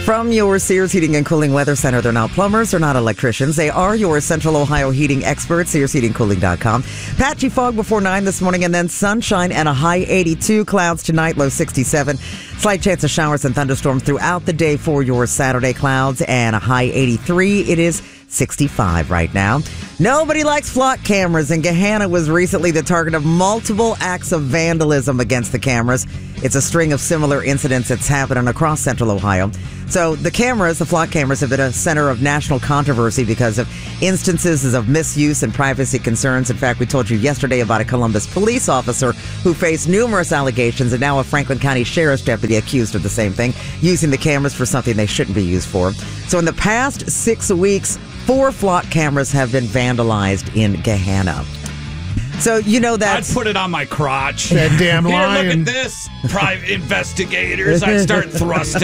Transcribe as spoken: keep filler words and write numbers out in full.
From your Sears Heating and Cooling Weather Center, they're not plumbers, they're not electricians. They are your Central Ohio heating experts, sears heating cooling dot com. Patchy fog before nine this morning, and then sunshine and a high eighty-two. Clouds tonight, low sixty-seven. Slight chance of showers and thunderstorms throughout the day for your Saturday. Clouds and a high eighty-three. It is sixty-five right now. Nobody likes flock cameras, and Gahanna was recently the target of multiple acts of vandalism against the cameras. It's a string of similar incidents that's happening across Central Ohio. So the cameras, the flock cameras, have been a center of national controversy because of instances of misuse and privacy concerns. In fact, we told you yesterday about a Columbus police officer who faced numerous allegations, and now a Franklin County Sheriff's deputy accused of the same thing, using the cameras for something they shouldn't be used for. So in the past six weeks, four flock cameras have been vandalized in Gahanna. So, you know that. I'd put it on my crotch. That damn Here, lion. look at this, private investigators. I'd start thrusting